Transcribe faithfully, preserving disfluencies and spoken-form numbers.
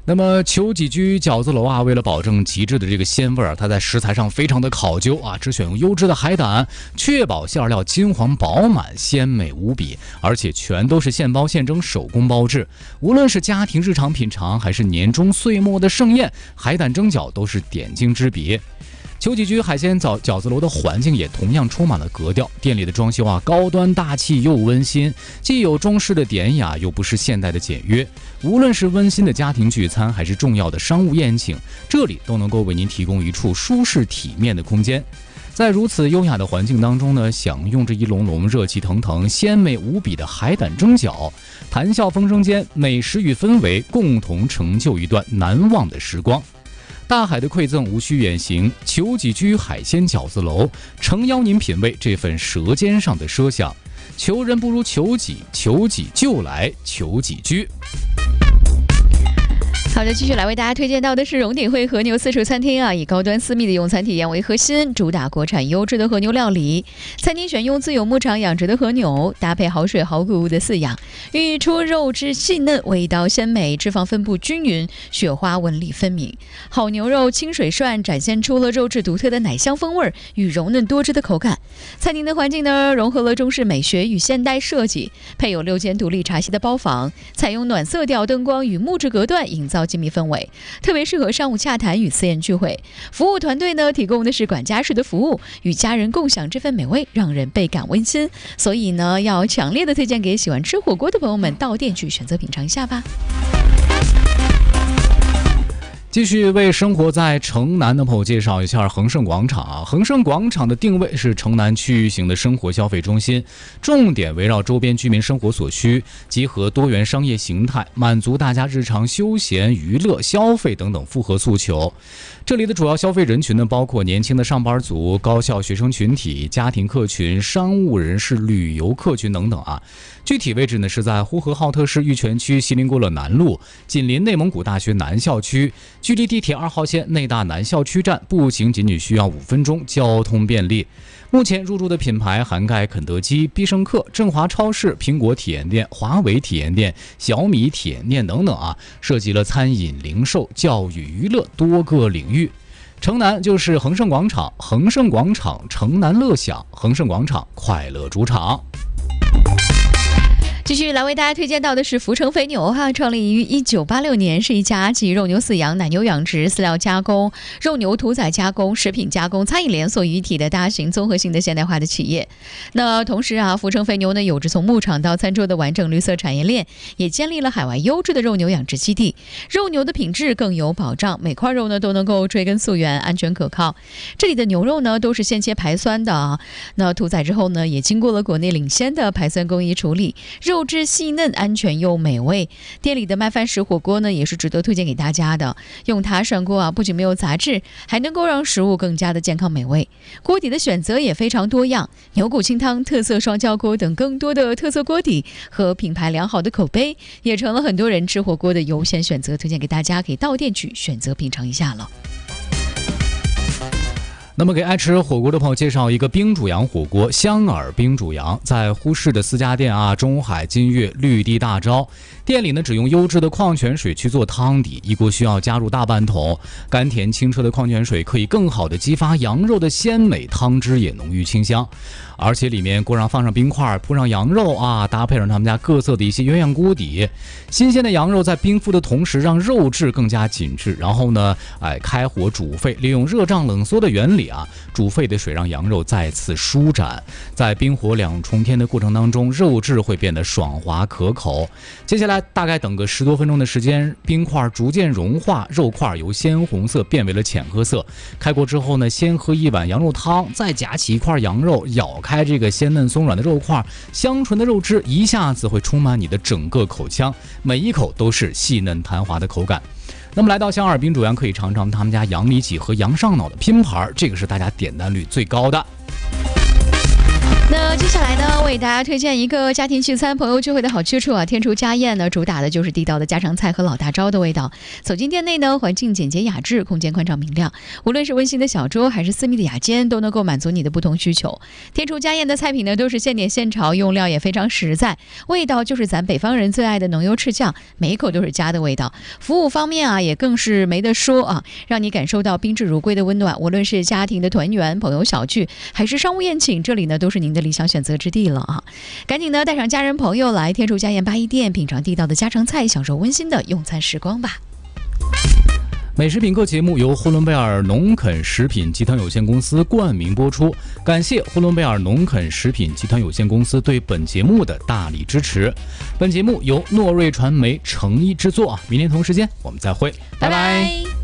那么裘几居饺子楼啊，为了保证极致的这个鲜味儿，它在食材上非常的考究啊，只选用优质的海胆，确保馅料金黄饱满、鲜美无比，而且全都是现包现蒸、手工包制。无论是家庭日常品尝，还是年终岁末的盛宴，海胆蒸饺都是点睛之笔。裘几居海鲜饺饺子楼的环境也同样充满了格调，店里的装修啊高端大气又温馨，既有中式的典雅，又不失现代的简约。无论是温馨的家庭聚餐，还是重要的商务宴请，这里都能够为您提供一处舒适体面的空间。在如此优雅的环境当中呢，享用这一笼笼热气腾腾、鲜美无比的海胆蒸饺，谈笑风生间，美食与氛围共同成就一段难忘的时光。大海的馈赠无需远行，裘几居海鲜饺子楼诚邀您品味这份舌尖上的奢想。求人不如求己，求己就来裘几居。 好的，继续来为大家推荐到的是荣鼎汇和牛私厨餐厅啊，以高端私密的用餐体验为核心，主打国产优质的和牛料理。餐厅选用自有牧场养殖的和牛，搭配好水好谷物的饲养，孕育出肉质细嫩、味道鲜美、脂肪分布均匀、雪花纹理分明。好牛肉清水涮，展现出了肉质独特的奶香风味与柔嫩多汁的口感。餐厅的环境呢，融合了中式美学与现代设计，配有六间独立茶席的包房，采用暖色调灯光与木质隔断，营造静谧氛围，特别适合商务洽谈与私宴聚会。服务团队呢，提供的是管家式的服务，与家人共享这份美味，让人倍感温馨。所以呢，要强烈的推荐给喜欢吃火锅的朋友们，到店去选择品尝一下吧。 继续为生活在城南的朋友介绍一下恒盛广场啊。恒盛广场的定位是城南区域型的生活消费中心，重点围绕周边居民生活所需，集合多元商业形态，满足大家日常休闲、娱乐、消费等等复合诉求。这里的主要消费人群呢，包括年轻的上班族、高校学生群体、家庭客群、商务人士、旅游客群等等啊。具体位置呢是在呼和浩特市玉泉区锡林郭勒南路，紧邻内蒙古大学南校区，距离地铁二号线内大南校区站步行仅仅需要五分钟，交通便利。目前入驻的品牌涵盖肯德基、必胜客、振华超市、苹果体验店、华为体验店、小米体验店等等啊，涉及了餐饮、零售、教育、娱乐多个领域。城南就是恒盛广场，恒盛广场城南乐享，恒盛广场快乐主场。 继续来为大家推荐到的是福成肥牛哈，创立于一九八六年，是一家集肉牛饲养、奶牛养殖、饲料加工、肉牛屠宰加工、食品加工、餐饮连锁于一体的大型综合性的现代化的企业。那同时啊，福成肥牛呢有着从牧场到餐桌的完整绿色产业链，也建立了海外优质的肉牛养殖基地，肉牛的品质更有保障，每块肉呢都能够追根溯源，安全可靠。这里的牛肉呢都是现切排酸的啊，那屠宰之后呢也经过了国内领先的排酸工艺处理，肉质细嫩、安全又美味。店里的麦饭石火锅呢，也是值得推荐给大家的。用它涮锅啊，不仅没有杂质，还能够让食物更加的健康美味。锅底的选择也非常多样，牛骨清汤、特色双焦锅等更多的特色锅底和品牌良好的口碑，也成了很多人吃火锅的优先选择。推荐给大家，可以到店去选择品尝一下了。 那么给爱吃火锅的朋友介绍一个冰煮羊火锅，香饵冰煮羊，在呼市的四家店啊，中海、金悦、绿地、大招。店里呢只用优质的矿泉水去做汤底，一锅需要加入大半桶，甘甜清澈的矿泉水可以更好的激发羊肉的鲜美，汤汁也浓郁清香。而且里面锅上放上冰块，铺上羊肉啊，搭配上他们家各色的一些鸳鸯锅底，新鲜的羊肉在冰敷的同时让肉质更加紧致，然后呢，哎，开火煮沸，利用热胀冷缩的原理啊，煮沸的水让羊肉再次舒展，在冰火两重天的过程当中，肉质会变得爽滑可口。接下来大概等个十多分钟的时间，冰块逐渐融化，肉块由鲜红色变为了浅褐色。开锅之后呢，先喝一碗羊肉汤，再夹起一块羊肉，咬开这个鲜嫩松软的肉块，香醇的肉汁一下子会充满你的整个口腔，每一口都是细嫩弹滑的口感。那么来到香饵冰煮羊，可以尝尝他们家羊里脊和羊上脑的拼盘，这个是大家点单率最高的。 那接下来呢，为大家推荐一个家庭聚餐、朋友聚会的好去处啊！天厨家宴呢，主打的就是地道的家常菜和老大招的味道。走进店内呢，环境简洁雅致，空间宽敞明亮，无论是温馨的小桌还是私密的雅间，都能够满足你的不同需求。天厨家宴的菜品呢，都是现点现炒，用料也非常实在，味道就是咱北方人最爱的浓油赤酱，每一口都是家的味道。服务方面啊，也更是没得说啊，让你感受到宾至如归的温暖。无论是家庭的团圆、朋友小聚，还是商务宴请，这里呢都是您的理想选择之地了啊！赶紧呢带上家人朋友来天厨家宴八一店，品尝地道的家常菜，享受温馨的用餐时光吧。 美食品客节目由呼伦贝尔农垦食品集团有限公司冠名播出，感谢呼伦贝尔农垦食品集团有限公司对本节目的大力支持。本节目由诺瑞传媒诚意制作，明天同时间我们再会，拜拜。